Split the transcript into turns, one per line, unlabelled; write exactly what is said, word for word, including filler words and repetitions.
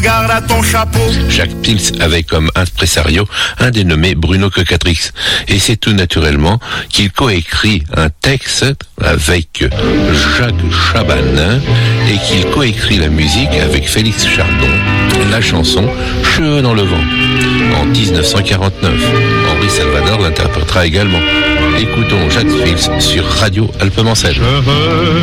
Garde à ton chapeau.
Jacques Pils avait comme impresario un dénommé Bruno Cocatrix. Et c'est tout naturellement qu'il coécrit un texte avec Jacques Chaban et qu'il coécrit la musique avec Félix Chardon, la chanson Cheveux dans le vent. En dix-neuf cent quarante-neuf, Henri Salvador l'interprétera également. Écoutons Jacques Pils sur Radio Alpes-Mancelles.